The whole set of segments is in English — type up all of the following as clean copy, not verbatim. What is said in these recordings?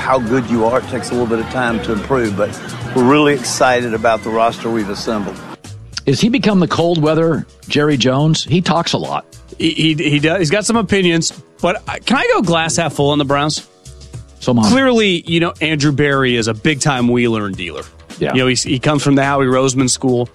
how good you are. It takes a little bit of time to improve, but we're really excited about the roster we've assembled. Is he become the cold weather Jerry Jones? He talks a lot. He does. He's got some opinions, but can I go glass half full on the Browns? Clearly, Andrew Berry is a big-time wheeler and dealer. Yeah. He comes from the Howie Roseman school.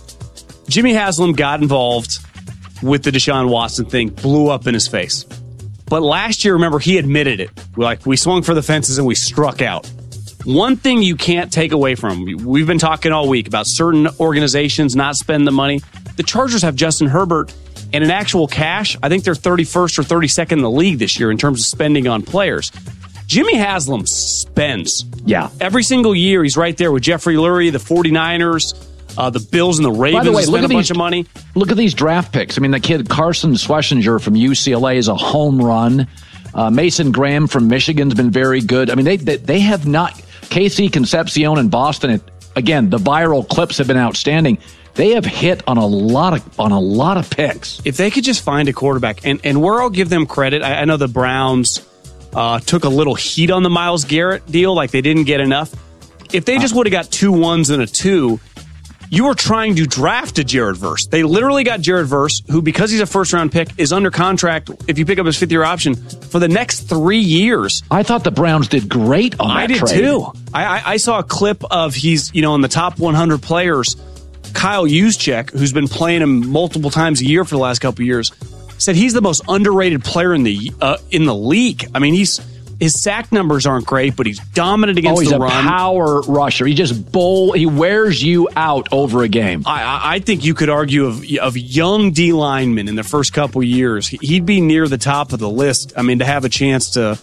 Jimmy Haslam got involved with the Deshaun Watson thing, blew up in his face. But last year, remember, he admitted it. We swung for the fences and we struck out. One thing you can't take away from him, we've been talking all week about certain organizations not spending the money. The Chargers have Justin Herbert, and in actual cash, I think they're 31st or 32nd in the league this year in terms of spending on players. Jimmy Haslam spends. Yeah. Every single year, he's right there with Jeffrey Lurie, the 49ers, the Bills and the Ravens. By the way, spend a bunch of money. Look at these draft picks. I mean, the kid Carson Schlesinger from UCLA is a home run. Mason Graham from Michigan's been very good. I mean, they have not. Casey Concepcion in Boston. Again, the viral clips have been outstanding. They have hit on a lot of picks. If they could just find a quarterback, and where I'll give them credit, I know the Browns took a little heat on the Myles Garrett deal, like they didn't get enough. If they just would have got 2 1s and a 2, you were trying to draft a Jared Verse. They literally got Jared Verse, who, because he's a first-round pick, is under contract, if you pick up his fifth-year option, for the next 3 years. I thought the Browns did great on that trade. I did, too. I saw a clip of he's, in the top 100 players. Kyle Juszczyk, who's been playing him multiple times a year for the last couple of years, said he's the most underrated player in the league. I mean, his sack numbers aren't great, but he's dominant against the run. He's a power rusher. He wears you out over a game. I think you could argue of young D linemen in the first couple of years, he'd be near the top of the list. I mean, to have a chance to,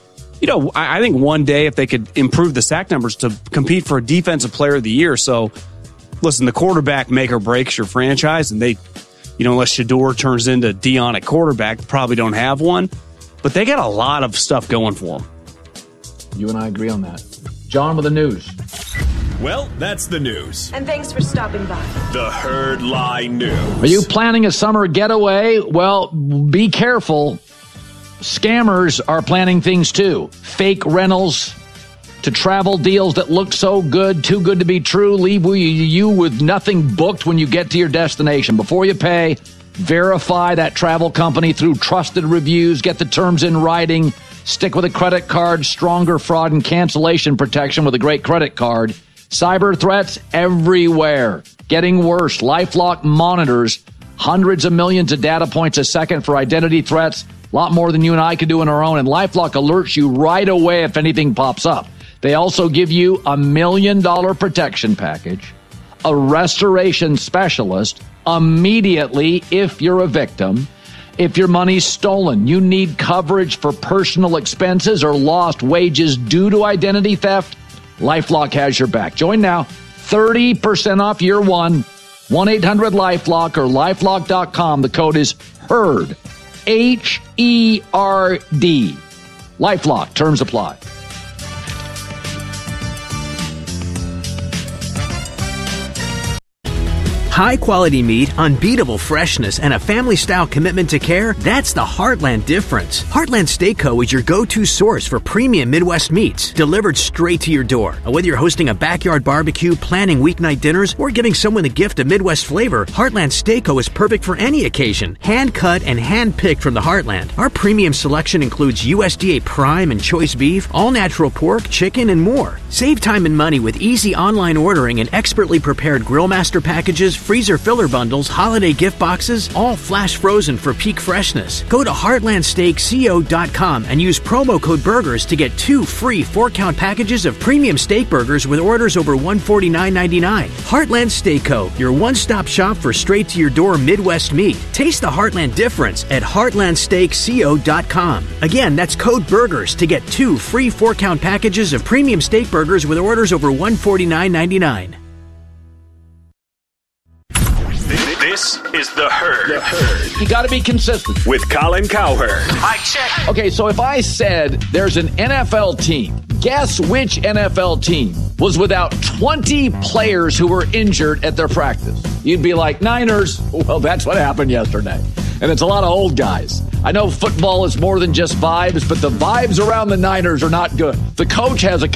I think one day if they could improve the sack numbers to compete for a defensive player of the year. So, listen, the quarterback make or breaks your franchise, and they, unless Shador turns into Dion at quarterback, probably don't have one. But they got a lot of stuff going for them. You and I agree on that. John with the news. Well, that's the news. And thanks for stopping by. The Herd Lie News. Are you planning a summer getaway? Well, be careful. Scammers are planning things too. Fake rentals to travel deals that look so good, too good to be true, leave you with nothing booked when you get to your destination. Before you pay, verify that travel company through trusted reviews, get the terms in writing, stick with a credit card, stronger fraud and cancellation protection with a great credit card. Cyber threats everywhere. Getting worse. LifeLock monitors hundreds of millions of data points a second for identity threats. A lot more than you and I could do on our own. And LifeLock alerts you right away if anything pops up. They also give you $1 million protection package, a restoration specialist immediately if you're a victim. If your money's stolen, you need coverage for personal expenses or lost wages due to identity theft, LifeLock has your back. Join now. 30% off year one. 1-800-LifeLock or LifeLock.com. The code is HERD. H-E-R-D. LifeLock. Terms apply. High-quality meat, unbeatable freshness, and a family-style commitment to care, that's the Heartland difference. Heartland Steak Co. is your go-to source for premium Midwest meats, delivered straight to your door. Whether you're hosting a backyard barbecue, planning weeknight dinners, or giving someone a gift of Midwest flavor, Heartland Steak Co. is perfect for any occasion. Hand-cut and hand-picked from the Heartland. Our premium selection includes USDA Prime and Choice Beef, all-natural pork, chicken, and more. Save time and money with easy online ordering and expertly prepared Grillmaster packages, freezer filler bundles, holiday gift boxes, all flash frozen for peak freshness. Go to heartlandsteakco.com and use promo code BURGERS to get 2 free 4-count packages of premium steak burgers with orders over $149.99. Heartland Steak Co., your one-stop shop for straight-to-your-door Midwest meat. Taste the Heartland difference at heartlandsteakco.com. Again, that's code BURGERS to get 2 free 4-count packages of premium steak burgers with orders over $149.99. This is The Herd. You got to be consistent. With Colin Cowherd. Mic check. Okay, so if I said there's an NFL team, guess which NFL team was without 20 players who were injured at their practice? You'd be like, Niners. Well, that's what happened yesterday. And it's a lot of old guys. I know football is more than just vibes, but the vibes around the Niners are not good. The coach has a